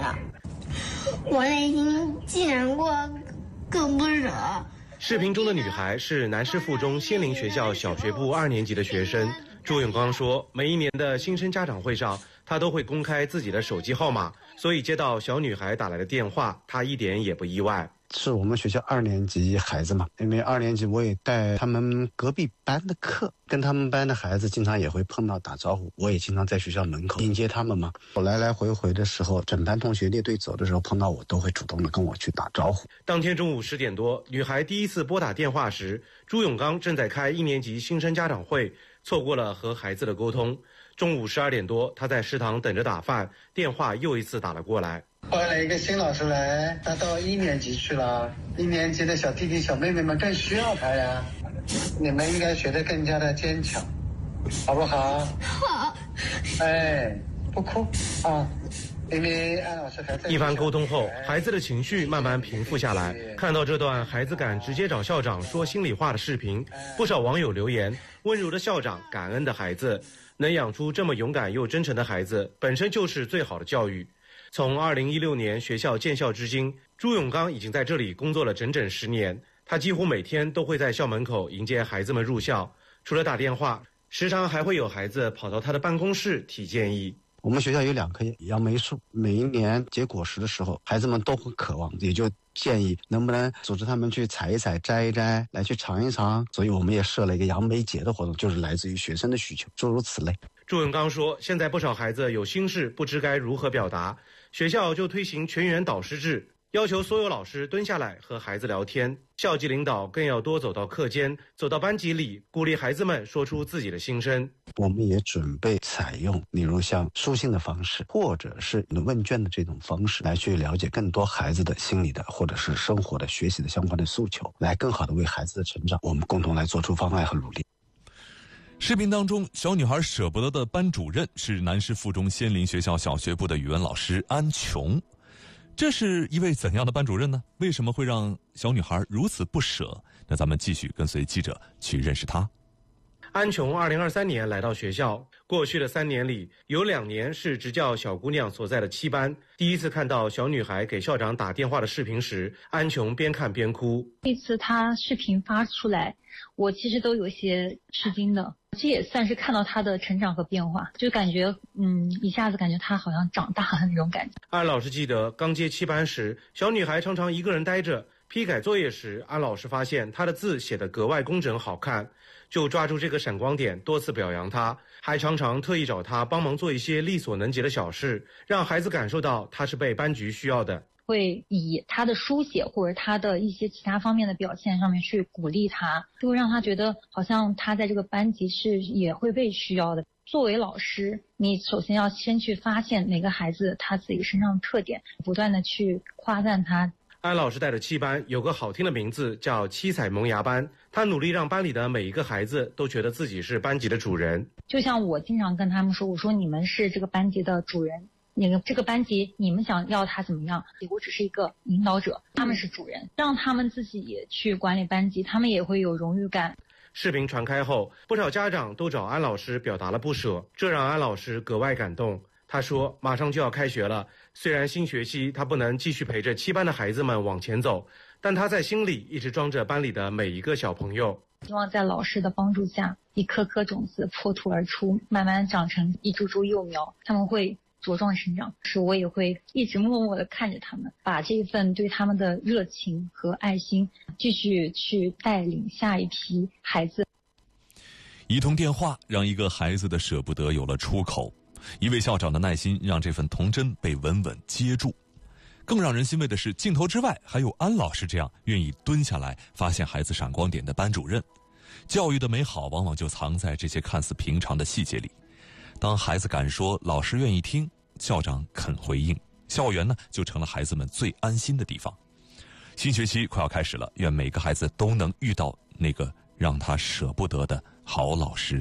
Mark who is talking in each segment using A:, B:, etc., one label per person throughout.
A: 的，我内心既难过更不舍。
B: 视频中的女孩是南师附中仙林学校小学部2年级的学生。朱永刚说，每一年的新生家长会上，他都会公开自己的手机号码，所以接到小女孩打来的电话，他一点也不意外。
C: 是我们学校2年级孩子嘛，因为2年级我也带他们隔壁班的课，跟他们班的孩子经常也会碰到打招呼，我也经常在学校门口迎接他们嘛。我来来回回的时候，整班同学列队走的时候碰到我，都会主动的跟我去打招呼。
B: 当天中午10点多，女孩第一次拨打电话时，朱永刚正在开1年级新生家长会，错过了和孩子的沟通。中午12点多，他在食堂等着打饭，电话又一次打了过来。
D: 换了一个新老师来，他到1年级去了，1年级的小弟弟小妹妹们更需要他呀，你们应该学得更加的坚强，好不好？
A: 好。
D: 哎，不哭啊，因为安老师还在。
B: 一番沟通后，孩子的情绪慢慢平复下来。看到这段孩子敢直接找校长说心里话的视频，不少网友留言：温柔的校长，感恩的孩子，能养出这么勇敢又真诚的孩子，本身就是最好的教育。从2016年学校建校至今，朱永刚已经在这里工作了整整10年。他几乎每天都会在校门口迎接孩子们入校，除了打电话，时常还会有孩子跑到他的办公室提建议。
C: 我们学校有2棵杨梅树，每一年结果实的时候，孩子们都会渴望，也就建议能不能组织他们去采一采、摘一摘，来去尝一尝。所以我们也设了一个杨梅节的活动，就是来自于学生的需求，诸如此类。
B: 朱永刚说，现在不少孩子有心事，不知该如何表达，学校就推行全员导师制，要求所有老师蹲下来和孩子聊天，校级领导更要多走到课间，走到班级里，鼓励孩子们说出自己的心声。
C: 我们也准备采用例如像书信的方式，或者是问卷的这种方式，来去了解更多孩子的心理的或者是生活的学习的相关的诉求，来更好的为孩子的成长我们共同来做出方案和努力。
E: 视频当中，小女孩舍不得的班主任是南师附中仙林学校小学部的语文老师安琼。这是一位怎样的班主任呢？为什么会让小女孩如此不舍？那咱们继续跟随记者去认识她。
B: 安琼2023年来到学校，过去的3年里，有2年是执教小姑娘所在的7班。第一次看到小女孩给校长打电话的视频时，安琼边看边哭。
F: 这次她视频发出来，我其实都有些吃惊的。这也算是看到她的成长和变化，就感觉一下子感觉她好像长大了那种感觉。
B: 安老师记得刚接7班时，小女孩常常一个人待着，批改作业时，安老师发现她的字写得格外工整好看，就抓住这个闪光点多次表扬她，还常常特意找她帮忙做一些力所能及的小事，让孩子感受到她是被班级需要的。
F: 会以他的书写或者他的一些其他方面的表现上面去鼓励他，就会让他觉得好像他在这个班级是也会被需要的。作为老师，你首先要先去发现每个孩子他自己身上的特点，不断的去夸赞他。
B: 安老师带的7班有个好听的名字叫七彩萌芽班，他努力让班里的每一个孩子都觉得自己是班级的主人。
F: 就像我经常跟他们说，我说你们是这个班级的主人，这个班级你们想要他怎么样，我只是一个引导者，他们是主人，让他们自己也去管理班级，他们也会有荣誉感。
B: 视频传开后，不少家长都找安老师表达了不舍，这让安老师格外感动。他说马上就要开学了，虽然新学期他不能继续陪着7班的孩子们往前走，但他在心里一直装着班里的每一个小朋友。
F: 希望在老师的帮助下，一颗颗种子破土而出，慢慢长成一株株幼苗，他们会茁壮成长。是我也会一直默默地看着他们，把这份对他们的热情和爱心继续去带领下一批孩子。
E: 一通电话让一个孩子的舍不得有了出口，一位校长的耐心让这份童真被稳稳接住。更让人欣慰的是，镜头之外还有安老师这样愿意蹲下来发现孩子闪光点的班主任。教育的美好往往就藏在这些看似平常的细节里。当孩子敢说，老师愿意听，校长肯回应，校园呢就成了孩子们最安心的地方。新学期快要开始了，愿每个孩子都能遇到那个让他舍不得的好老师。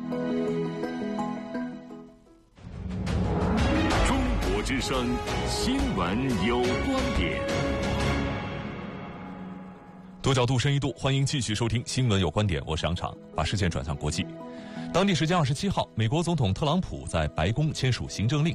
G: 中国之声新闻有观点。
E: 多角度深一度，欢迎继续收听新闻有观点，我是杨昶，把视线转向国际。当地时间27号，美国总统特朗普在白宫签署行政令，